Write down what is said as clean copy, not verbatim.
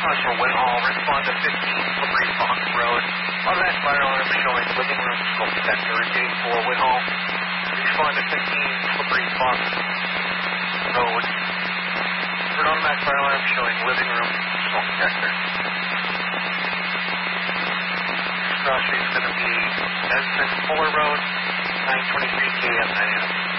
Oscar Whitehall, respond to 15 Slippery Fox Road. Automatic fire alarm showing living room smoke detector. Repeating for Whitehall, respond to 15 Slippery Fox Road. For an automatic fire alarm showing living room smoke detector. Cross street is going to be Esmond Fuller Road, 923 KM 9M.